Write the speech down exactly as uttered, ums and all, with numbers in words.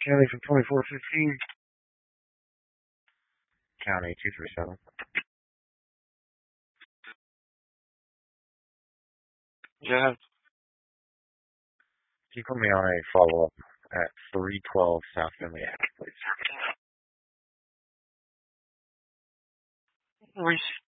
County from twenty-four fifteen. County two three seven. Yeah. Can you put me on a follow up at three twelve South Finley Ave, please? We